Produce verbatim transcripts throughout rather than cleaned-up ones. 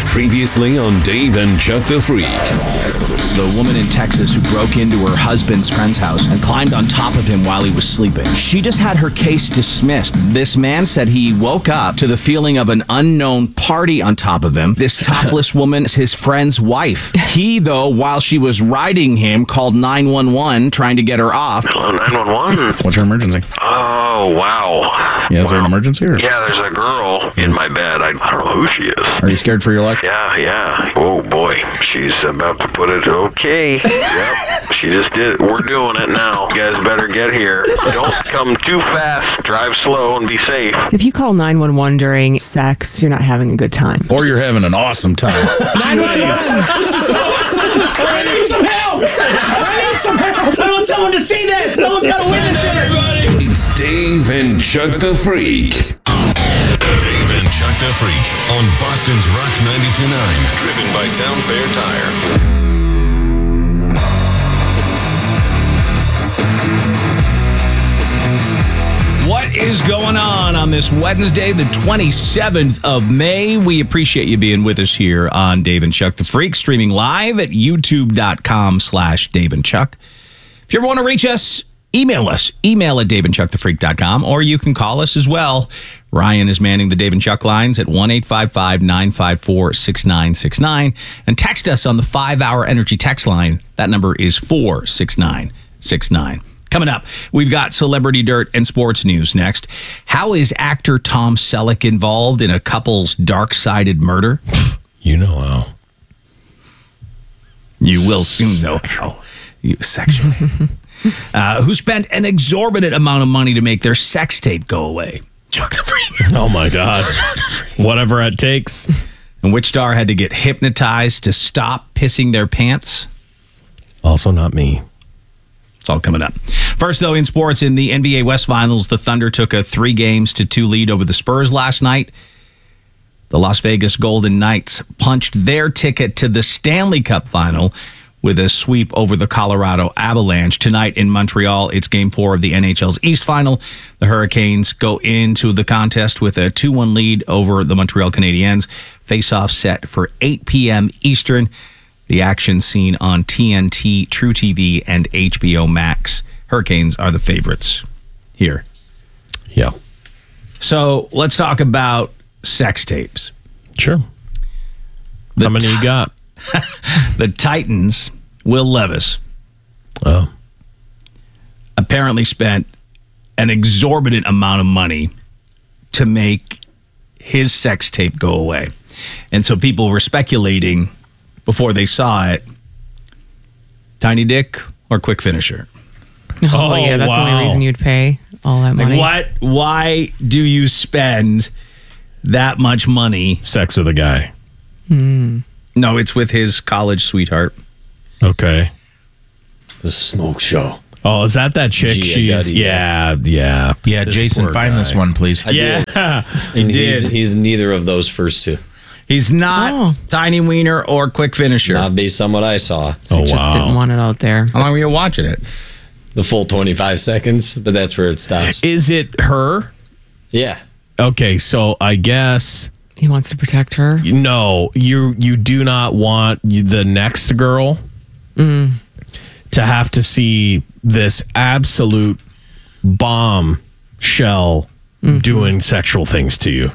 Previously on Dave and Chuck the Freak. The woman in Texas who broke into her husband's friend's house and climbed on top of him while he was sleeping. She just had her case dismissed. This man said he woke up to the feeling of an unknown party on top of him. This topless woman is his friend's wife. He, though, while she was riding him, called nine one one trying to get her off. Hello, nine one one? What's your emergency? Oh, wow. Yeah, is there an emergency? Or? Yeah, there's a girl in my bed. I, I don't know who she is. Are you scared for your life? Yeah, yeah. Oh, boy. She's about to put it okay. Yep. She just did it. We're doing it now. You guys better get here. Don't come too fast. Drive slow and be safe. If you call nine one one during sex, you're not having a good time. Or you're having an awesome time. nine one one! This is awesome! I need some help! I need some help! I want someone to see this! Someone's got to witness this! It's Dave and Chuck the Freak. Dave and Chuck the Freak on Boston's Rock ninety-two point nine. Driven by Town Fair Tire. What is going on on this Wednesday, the twenty-seventh of May? We appreciate you being with us here on Dave and Chuck the Freak, streaming live at youtube.com slash Dave and Chuck. If you ever want to reach us, email us. Email at dave and chuck the freak dot com, or you can call us as well. Ryan is manning the Dave and Chuck lines at one eight five five, nine five four, six nine six nine. And text us on the five-hour energy text line. That number is four six nine six nine. Coming up, we've got celebrity dirt and sports news next. How is actor Tom Selleck involved in a couple's dark-sided murder? You know how. You will soon know how. You, sexually. uh, who spent an exorbitant amount of money to make their sex tape go away? Chuck the Freak. Oh, my God. Whatever it takes. And which star had to get hypnotized to stop pissing their pants? Also not me. It's all coming up. First, though, in sports, in the N B A West Finals, the Thunder took a three games to two lead over the Spurs last night. The Las Vegas Golden Knights punched their ticket to the Stanley Cup Final with a sweep over the Colorado Avalanche. Tonight in Montreal, it's Game four of the N H L's East Final. The Hurricanes go into the contest with a two one lead over the Montreal Canadiens. Face-off set for eight p.m. Eastern. The action seen on T N T, True T V, and H B O Max. Hurricanes are the favorites here. Yeah. So let's talk about sex tapes. Sure. The How many you got? The Titans, Will Levis, Oh. apparently spent an exorbitant amount of money to make his sex tape go away. And so people were speculating before they saw it, tiny dick or quick finisher. Oh, Oh, yeah, that's the wow. only reason you'd pay all that Like money. what? Why do you spend that much money? Sex with a guy. No, it's with his college sweetheart. Okay. The smoke show. Oh, is that that chick? Gia She's, Duddy, yeah, yeah. Yeah, This Jason, poor find guy. this one, please. Yeah. And he's, did. he's neither of those first two. He's not Oh. tiny wiener or quick finisher. Not based on what I saw. So Oh, you just wow. didn't want it out there. How long were you watching it? The full twenty-five seconds, but that's where it stops. Is it her? Yeah. Okay, so I guess He wants to protect her. no, you you do not want the next girl to have to see this absolute bomb shell doing sexual things to you.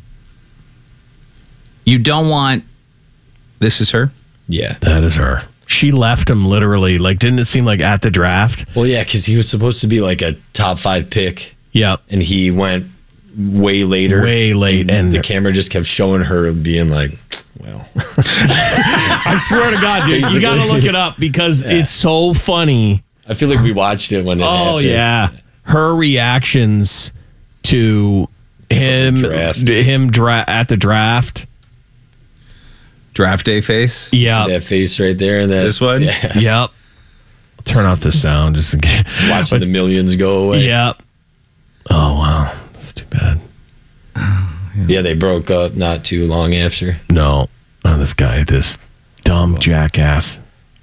You don't want. This is her. Yeah. That is her. She left him literally. Like, didn't it seem like at the draft? Well, yeah, because he was supposed to be like a top five pick, Yep. and he went way later. Way late, And, and- the camera just kept showing her being like, well. I swear to God, dude, you got to look it up because Yeah. it's so funny. I feel like we watched it when it happened. Oh yeah, her reactions to him, draft. him dra- at the draft. Draft day face. Yeah, See that face right there? And that, This one? Yeah. yep. Turn off the sound just in case. Watching the millions go away. Yep. Oh wow, that's too bad. Yeah, they broke up not too long after. No, oh, this guy, this dumb jackass.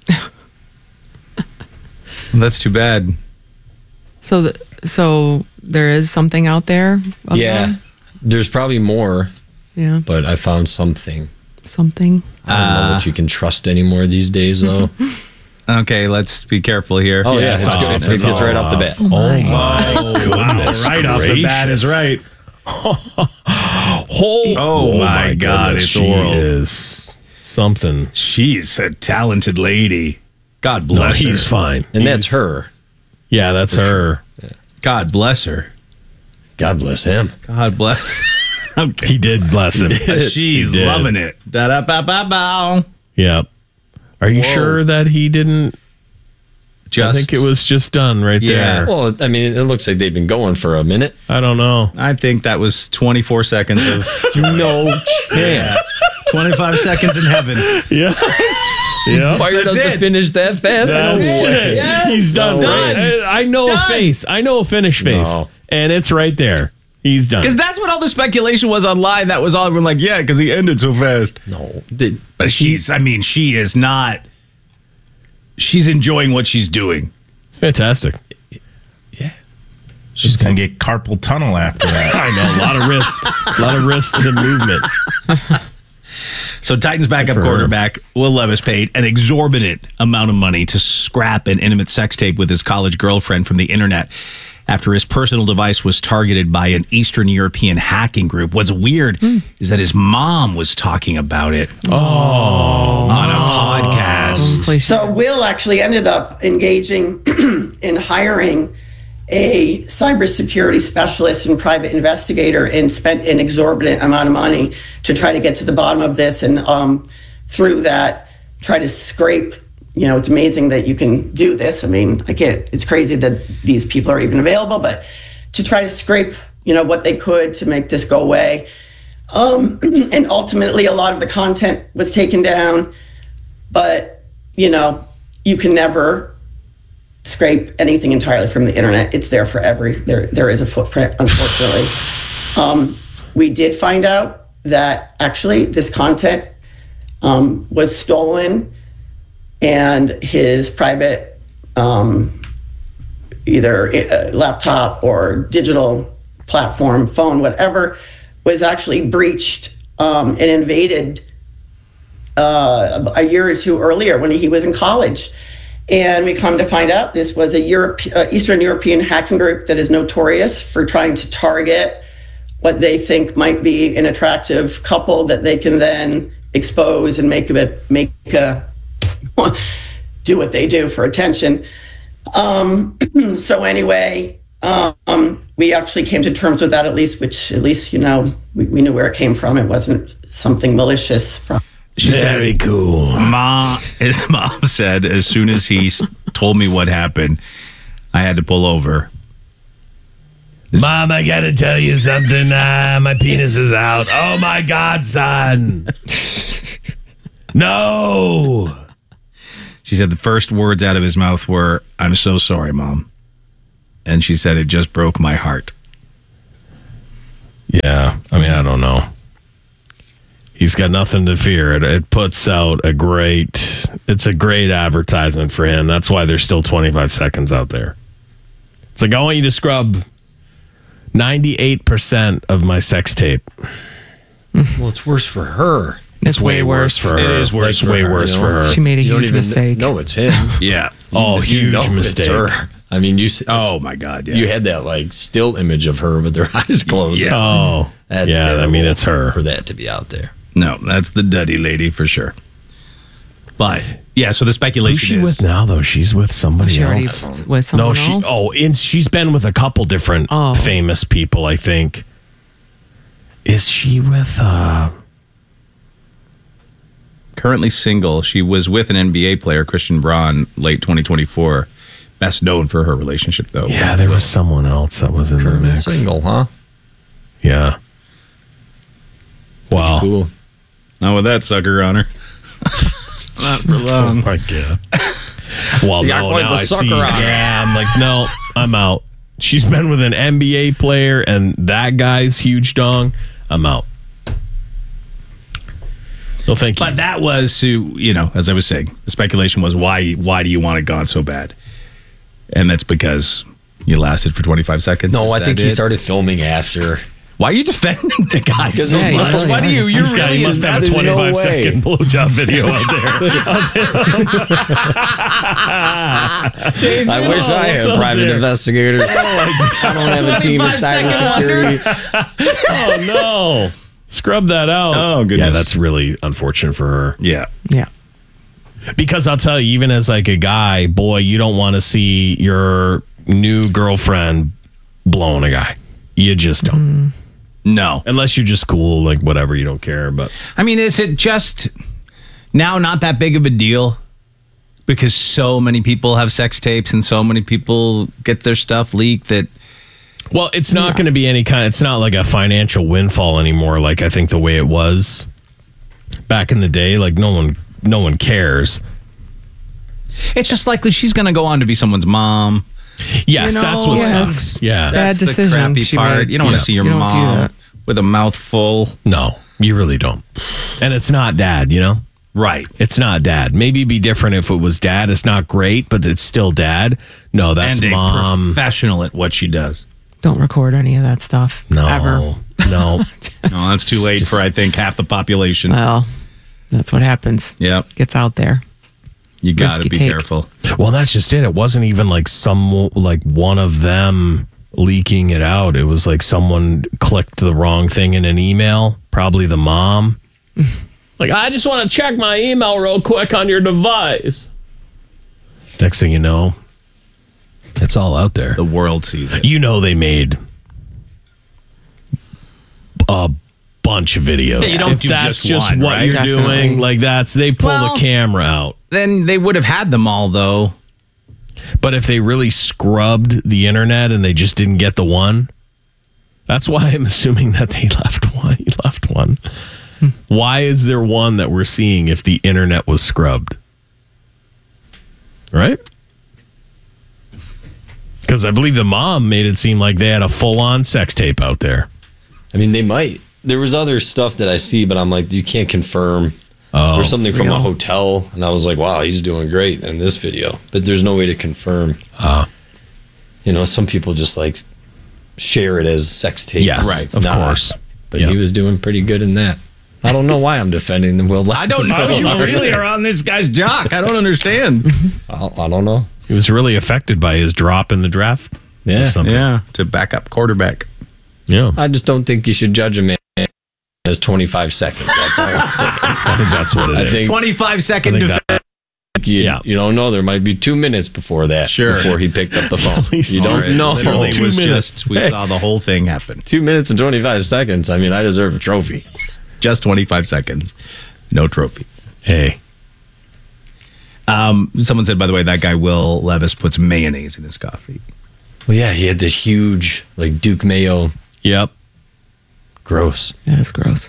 That's too bad. So, the, so there is something out there. Of Yeah. them? There's probably more, Yeah. but I found something. something. I don't know what you can trust anymore these days, though. Okay, let's be careful here. Oh, yeah, it's, it's good. all- It's it's right all off the bat. Oh my Wow, goodness right off the bat is gracious. right. Whole, Oh, my God, goodness, it's she oral. is something. She's a talented lady. God No, bless he's her. fine. And that's her. Yeah, that's her. God bless her. God bless him. God bless. Okay. He did bless him. She's He did. loving it. Da da ba ba ba. Yeah. Are you Whoa. sure that he didn't? Just, I think it was just done right Yeah. there. Well, I mean, it looks like they've been going for a minute. I don't know. I think that was twenty-four seconds of No chance. twenty-five seconds in heaven. Yeah. Yeah. Fired That's up it. to finish that fast. That's No way. it. He's done. No Right. way. I I know a Done. face. I know a finish face. No. And it's right there. He's done. Because that's what all the speculation was online. That was all everyone like, yeah, because he ended so fast. No. Did, But she's, I mean, she is not. She's enjoying what she's doing. It's fantastic. She's going to get carpal tunnel after that. I know. A lot of wrist. A lot of wrist and movement. So Titans backup For her. quarterback Will Levis paid an exorbitant amount of money to scrap an intimate sex tape with his college girlfriend from the internet after his personal device was targeted by an Eastern European hacking group. What's weird is that his mom was talking about it Oh. on a podcast. Please. So Will actually ended up engaging in hiring a cybersecurity specialist and private investigator and spent an exorbitant amount of money to try to get to the bottom of this. And um, through that, try to scrape, you know, it's amazing that you can do this. I mean, I get, it's crazy that these people are even available, but to try to scrape, you know, what they could to make this go away. Um, and ultimately, a lot of the content was taken down, but, you know, you can never scrape anything entirely from the internet. It's there for every, there, there is a footprint, unfortunately. Um, we did find out that actually this content um, was stolen and his private um, either uh, laptop or digital platform, phone, whatever, was actually breached um, and invaded uh, a year or two earlier when he was in college. And we come to find out this was a Europe, uh, Eastern European hacking group that is notorious for trying to target what they think might be an attractive couple that they can then expose and make a make a do what they do for attention. Um, so anyway, um, we actually came to terms with that at least, which at least you know we, we knew where it came from. It wasn't something malicious from. She Very said, cool. Mom, his mom said, as soon as he s- told me what happened, I had to pull over. Mom, I gotta tell you something. Uh, my penis is out. Oh my God, son. No. She said the first words out of his mouth were, "I'm so sorry, Mom." And she said, it just broke my heart. Yeah, I mean, I don't know. He's got nothing to fear. It, it puts out a great, it's a great advertisement for him. That's why there's still twenty-five seconds out there. It's like, I want you to scrub ninety-eight percent of my sex tape. Well, it's worse for her. It's way worse. for her. It is worse It's for way her, worse you for know? her. She made a You don't huge even mistake. know it's him. Yeah. Oh, You huge know it's mistake. her. I mean, you. s- Oh, my God. Yeah. You had that like still image of her with her eyes closed. Yeah. Oh, That's yeah. I terrible mean, it's her. for that to be out there. No, that's the Duddy lady for sure. But, yeah, so the Who's speculation she is. with now, though? She's with somebody She already else. with someone no, she. else. Oh, and she's been with a couple different Oh. famous people. I think. Is she with? uh Currently single. She was with an N B A player, Christian Braun, late twenty twenty-four. Best known for her relationship, though. Yeah, there was someone else that was in the mix. Single, huh? Yeah. Wow. Cool. Not with that sucker on her. Not for long. Oh my God. Well, She no, got quite now the I sucker see. on her. Yeah, I'm like, no, I'm out. She's been with an N B A player, and that guy's huge dong. I'm out. No, thank you. But that was to, you know, as I was saying, the speculation was why why do you want it gone so bad? And that's because you lasted for twenty-five seconds. No, Is I that think he it? started filming after. Why are you defending the guy so Yeah, much? really Why do you? You're This guy, really he must have a invested- twenty-five no way. second blowjob video out there. I wish I had a private investigator. I don't have a team of cybersecurity. Oh no! Scrub that out. Oh, goodness. Yeah, that's really unfortunate for her. Yeah. Yeah. Because I'll tell you, even as like a guy, boy, you don't want to see your new girlfriend blowing a guy. You just don't. No. Unless you're just cool, like whatever, you don't care. But I mean, is it just now not that big of a deal? Because so many people have sex tapes and so many people get their stuff leaked that. well, it's not going to be any kind. It's not like a financial windfall anymore. Like I think the way it was back in the day. Like no one, no one cares. It's just likely she's going to go on to be someone's mom. Yes, You know, that's what yeah, sucks. Yeah. Bad That's the decision crappy she part. made. You don't want Yeah. to see your You don't do mom that. with a mouth full. No, you really don't. And it's not dad, you know? Right. It's not dad. Maybe it'd be different if it was dad. It's not great, but it's still dad. No, that's and a mom. professional at what she does. Don't record any of that stuff. No, Ever. no. No, that's too late for, I think, half the population. Well, that's what happens. Yep. Gets out there. You got to Risky be take. careful. Well, that's just it. It wasn't even like some like one of them leaking it out. It was like someone clicked the wrong thing in an email, probably the mom. Like, I just want to check my email real quick on your device. Next thing you know, it's all out there. The world sees it. You know they made a bunch of videos. Yeah, you don't if do that's just just one, what right? you're Definitely. doing. Like that's they pull Well- the camera out. Then they would have had them all, though. But if they really scrubbed the internet and they just didn't get the one, that's why I'm assuming that they left one. He left one. Why is there one that we're seeing if the internet was scrubbed? Right? Because I believe the mom made it seem like they had a full-on sex tape out there. I mean, they might. There was other stuff that I see, but I'm like, you can't confirm. Oh, There's something from a real. hotel, and I was like, wow, he's doing great in this video. But there's no way to confirm. Uh, You know, some people just like share it as sex tape. yes, Right. of course. But Yep. he was doing pretty good in that. I don't know why I'm defending them. Will I don't know. You really are on this guy's jock. I don't understand. I, I don't know. He was really affected by his drop in the draft. or Yeah. something. Yeah, to backup quarterback. Yeah. I just don't think you should judge a man as twenty-five seconds. That's all I'm saying. I think that's what it I is. think twenty-five I second think defense. that- you, Yeah. you don't know. There might be two minutes before that. Sure. Before he picked up the phone. least You don't It know. literally Two was minutes. just, we saw the whole thing happen. Two minutes and twenty-five seconds. I mean, I deserve a trophy. Just twenty-five seconds. No trophy. Hey. Um, someone said, by the way, that guy Will Levis puts mayonnaise in his coffee. Well, yeah, he had the huge, like, Duke Mayo. Yep. Gross. That is gross.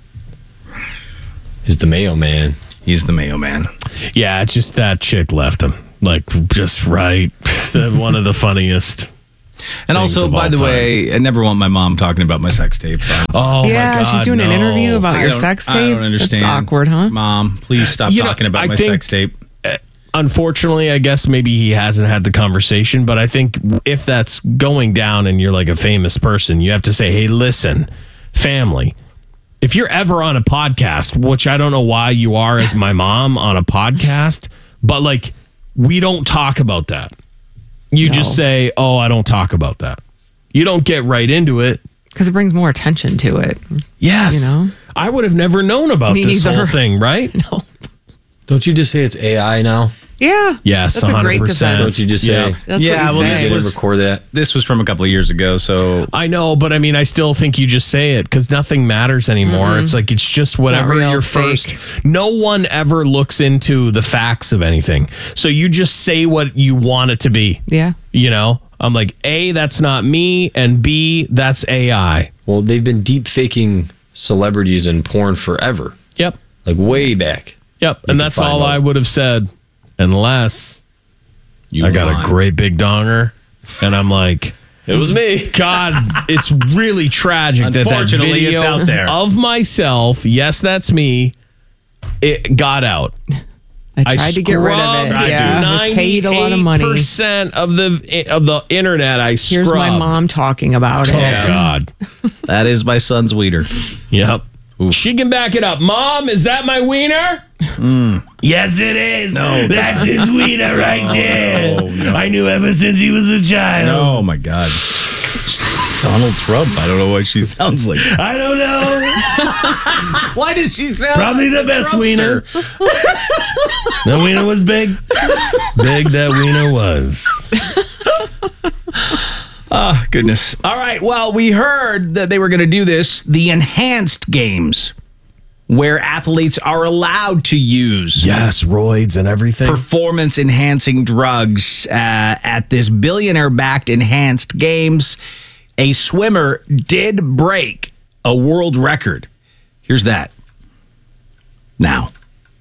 He's the Mayo man. He's the mayo man. Yeah, it's just that chick left him. Like, just right. The- One of the funniest. And Things also, of by all the time. way, I never want my mom talking about my sex tape. Oh, yeah, my God. she's doing an no. interview about I your don't- sex tape. I don't understand. That's awkward, huh? Mom, please stop You know, talking about I my think- sex tape. Unfortunately, I guess maybe he hasn't had the conversation, but I think if that's going down and you're like a famous person, you have to say, hey, listen, family, if you're ever on a podcast, which I don't know why you are as my mom on a podcast, but like, we don't talk about that. You No. just say, oh, I don't talk about that. You don't get right into it. Because it brings more attention to it. Yes. You know? I would have never known about Me this either. whole thing, right? No. Don't you just say it's A I now? Yeah. Yes, That's a great one hundred percent. defense. Don't you just say, Yeah. That's Yeah, what you well, say. this didn't was- record that? This was from a couple of years ago, so I know, but I mean, I still think you just say it because nothing matters anymore. It's like it's just whatever real, your it's first. fake. No one ever looks into the facts of anything, so you just say what you want it to be. Yeah. You know, I'm like, A, that's not me, and B, that's A I. Well, they've been deep faking celebrities in porn forever. Yep, Like way back. yep, You and can that's find all out. I would have said, unless you I got lied. a great big donger, and I'm like. It was me. God, it's really tragic that that Unfortunately, video it's out there. of myself, yes, that's me, it got out. I tried to get rid of it. I Yeah, we paid a lot of money. ninety-eight percent of the of the internet I scrubbed. Here's my mom talking about Oh, it. God. That is my son's wiener. Yep. She can back it up. Mom, is that my wiener? Mm. Yes, it is. No, That's his wiener right there. Oh, no. I knew ever since he was a child. Oh, my God. Donald Trump. I don't know what she sounds like. I don't know. Why did she sound Probably like the a best Trumpster? wiener. The wiener was big. Big that wiener was. Oh, goodness. All right. Well, we heard that they were going to do this, the enhanced games, where athletes are allowed to use Yes, roids and everything. performance enhancing drugs uh, at this billionaire backed enhanced games. A swimmer did break a world record. Here's that. Now.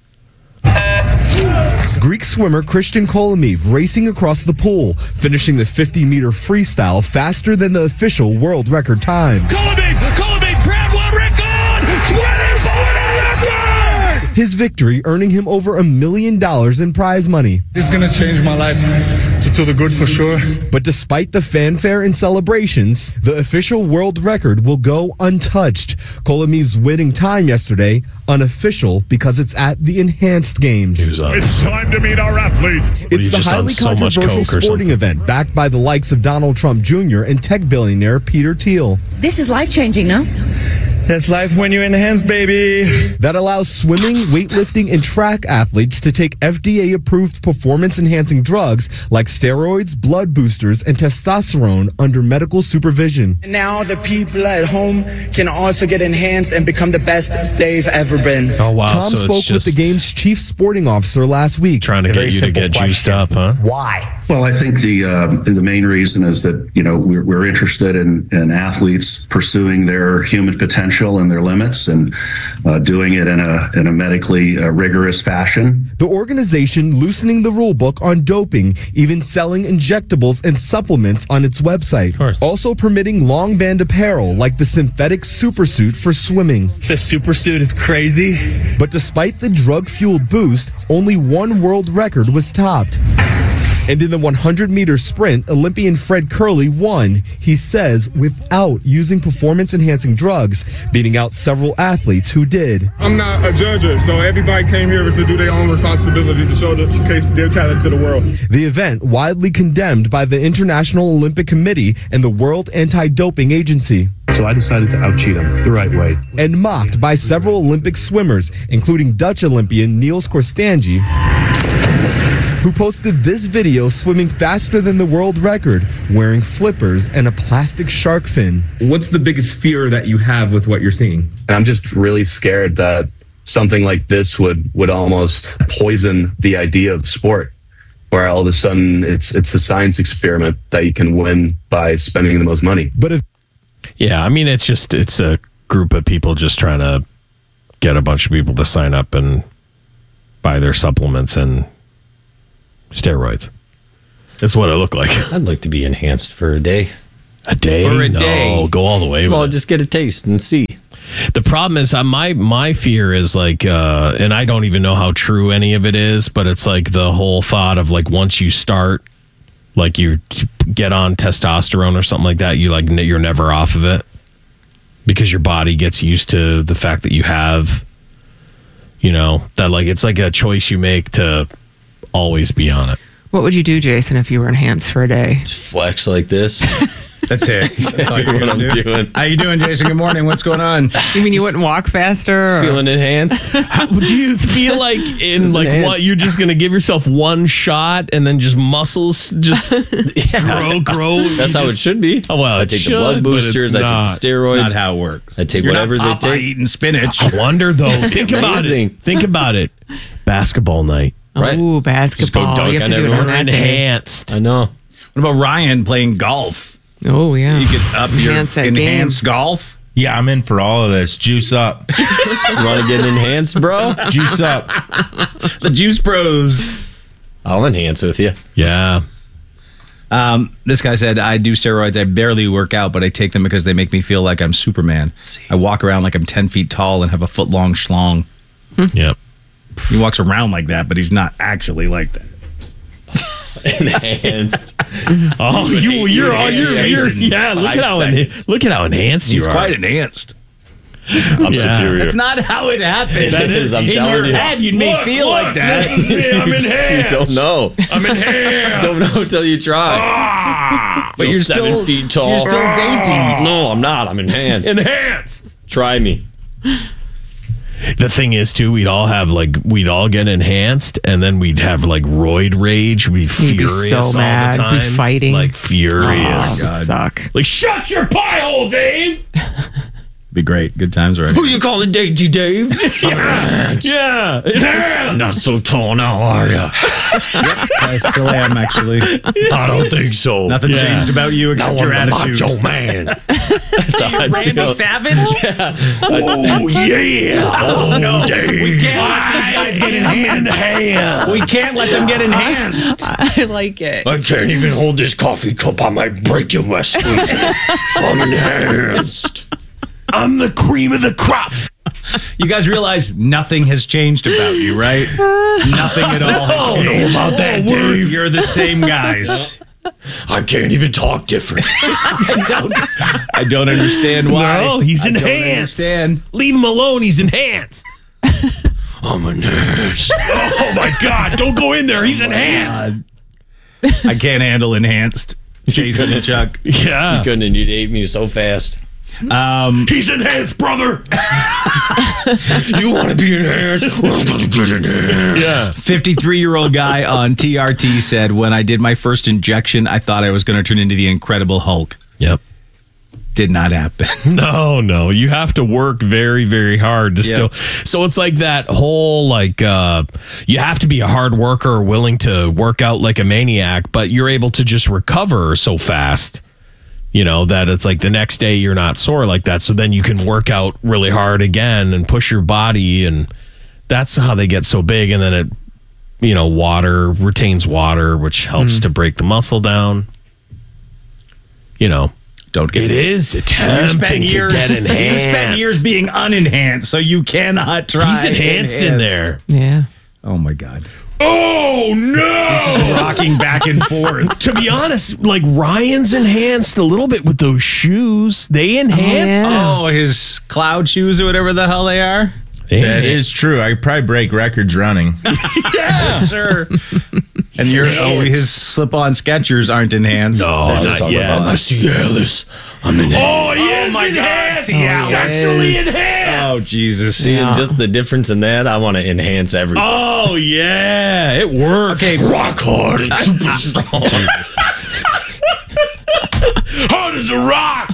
Greek swimmer Christian Kolomev racing across the pool, finishing the fifty meter freestyle faster than the official world record time. Kolomev! Kolomev! Brad one record! twenty-four record! His victory earning him over a million dollars in prize money. It's going to change my life to, to the good for sure. But despite the fanfare and celebrations, the official world record will go untouched. Kolomev's winning time yesterday, unofficial because it's at the enhanced games. It's time to meet our athletes. It's you the just on highly so much controversial coke or sporting something? event backed by the likes of Donald Trump Junior and tech billionaire Peter Thiel. This is life-changing, no? That's life when you enhance, baby. That allows swimming, weightlifting, and track athletes to take F D A-approved performance-enhancing drugs like steroids, blood boosters, and testosterone under medical supervision. Now the people at home can also get enhanced and become the best they've ever been. Oh, wow. Tom so spoke it's with just the game's chief sporting officer last week. trying to A get very you to simple get juiced question. up, huh? Why? Well, I think the uh, the main reason is that you know we're, we're interested in, in athletes pursuing their human potential and their limits, and uh, doing it in a in a medically uh, rigorous fashion. The organization loosening the rule book on doping, even selling injectables and supplements on its website. Also permitting long band apparel like the synthetic supersuit for swimming. The supersuit is crazy. But despite the drug-fueled boost, only one world record was topped. And in the one hundred meter sprint, Olympian Fred Curley won, he says, without using performance-enhancing drugs, beating out several athletes who did. I'm not a judge, so everybody came here to do their own responsibility to show the case their talent to the world. The event widely condemned by the International Olympic Committee and the World Anti-Doping Agency. So I decided to out-cheat him the right way. And mocked by several Olympic swimmers, including Dutch Olympian Niels Korstanji, who posted this video swimming faster than the world record, wearing flippers and a plastic shark fin. What's the biggest fear that you have with what you're seeing? And I'm just really scared that something like this would would almost poison the idea of sport, where all of a sudden it's it's a science experiment that you can win by spending the most money. But if Yeah, I mean, it's just, it's a group of people just trying to get a bunch of people to sign up and buy their supplements and steroids. That's what it looked like. I'd like to be enhanced for a day. A day? For a no, day. go all the way. Well, with it. just get a taste and see. The problem is, uh, my my fear is like, uh, and I don't even know how true any of it is, but it's like the whole thought of like once you start, like you get on testosterone or something like that, you like you're never off of it because your body gets used to the fact that you have, you know, that like it's like a choice you make to always be on it. What would you do, Jason, if you were enhanced for a day? Just flex like this. That's it. That's all you're what gonna I'm do. doing. How you doing, Jason? Good morning. What's going on? You mean you wouldn't walk faster? or- Feeling enhanced. How, do you feel like in It's like enhanced. what you're just gonna give yourself one shot and then just muscles just grow, grow? That's You how just- it should be. Oh, well, I it take should, the blood but it's boosters. I take not. the steroids. It's not how it works. I take You're whatever not they Popeye take. eating spinach. I wonder though. Think about Amazing. it. Think about it. Basketball night. Right. Ooh, basketball. dunk You have on to do it on everyone. that day. Enhanced. I know. What about Ryan playing golf? Oh, yeah. You get up your Enhance that game. enhanced golf. Yeah, I'm in for all of this. Juice up. You want to get enhanced, bro? Juice up. The Juice Bros. I'll enhance with you. Yeah. Um, this guy said, I do steroids. I barely work out, but I take them because they make me feel like I'm Superman. I walk around like I'm ten feet tall and have a foot long schlong. Yep. He walks around like that, but he's not actually like that. Enhanced. Oh, you, you're, oh, you're, you're, yeah. Look at how, enha- look at how enhanced you He's are. quite enhanced. I'm Yeah. superior. That's not how it happened. That is, I'm in telling your you. head, you'd make Look, feel look, like that. this is me. I'm You enhanced. don't know. I'm enhanced. Don't know until you try. Ah, But you're seven still feet tall. You're still dainty. No, I'm not. I'm enhanced. enhanced. Try me. The thing is, too, we'd all have like we'd all get enhanced, and then we'd have like roid rage. We'd be You'd be furious so all mad, the time, be fighting. like furious. Oh, it'd suck. Like, shut your pie hole, Dave. Be great. Good times already. Who you calling Dainty Dave? Yeah, enhanced. Not so tall now, are ya? I still am, actually. I don't think so. Nothing Yeah. changed about you except Now your I'm a attitude. macho man. That's how I Randy feel. Savage? Oh yeah! Oh no, Dave! We can't let these guys get enhanced. We can't let them get enhanced. I like it. I can't even hold this coffee cup. I might break you my squeeze. I'm enhanced. I'm the cream of the crop. You guys realize nothing has changed about you, right? Nothing at all has I don't know changed. about that, Dave. You're the same guys. I can't even talk different. I don't, I don't understand why. No, he's I don't enhanced. understand. Leave him alone. He's enhanced. I'm enhanced. Oh my God! Don't go in there. He's enhanced. I can't handle enhanced. Jason and Chuck. Yeah. You couldn't, and you'd ate me so fast. Um, He's enhanced, brother. You want to be enhanced? Well, I'm gonna get enhanced. Yeah. fifty-three-year-old guy on T R T said, when I did my first injection, I thought I was going to turn into the Incredible Hulk. Yep. Did not happen. No, no. You have to work very, very hard to Yeah. still. So it's like that whole like uh you have to be a hard worker, willing to work out like a maniac, but you're able to just recover so fast. You know, that it's like the next day you're not sore like that. So then you can work out really hard again and push your body. And that's how they get so big. And then it, you know, water retains water, which helps Mm. to break the muscle down. You know, Don't get it is You tempting spent years, to get enhanced. you spent years being unenhanced, so you cannot try. He's enhanced, in there. Yeah. Oh my God. Oh no! Rocking back and forth. To be honest, like Ryan's enhanced a little bit with those shoes. They enhance. Oh, his cloud shoes or whatever the hell they are. That is true. I could probably break records running. Yeah, sure. And your oh, his slip-on Skechers aren't enhanced. No, They're not just yet. slip-on. My Cialis. I'm enhanced. Oh, yes, Oh, my God, enhanced. Cialis. Sexually Yes. enhanced. Oh Jesus. Seeing just the difference in that, I want to enhance everything. Oh yeah, it works. Okay, Rock hard and super strong. Hard as a rock.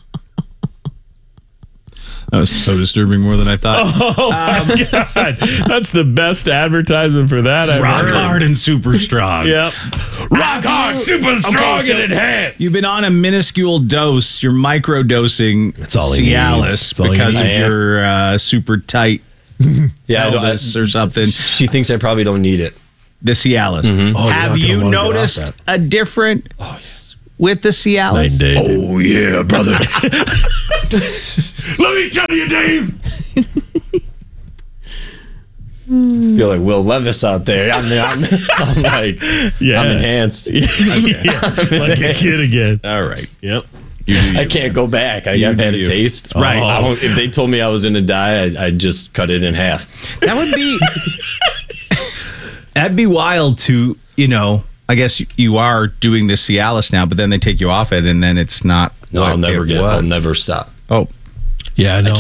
that was so disturbing, more than I thought. Oh my God, that's the best advertisement for that I've Rock heard. hard and super strong. Yep. Rock hard, super strong, so and enhanced. You've been on a minuscule dose. You're micro dosing That's all he needs. Cialis That's all he because of needs. your uh, super tight Yeah, I don't, I, pelvis or something. she thinks I probably don't need it. The Cialis. Oh, you're Have not gonna you wanna get off noticed that. a difference with the Cialis? Oh yeah, brother. Let me tell you, Dave. I feel like Will Levis out there. I'm, I'm, I'm like, Yeah. I'm enhanced. Yeah, like a kid again. All right. Yep. I can't go back. I, You I've do had you. a taste. Right. I don't, if they told me I was going to die, I'd, I'd just cut it in half. That would be. That'd be wild to, you know. I guess you are doing the Cialis now, but then they take you off it, and then it's not. No, what I'll never it get. was. I'll never stop. Oh, Yeah, I know.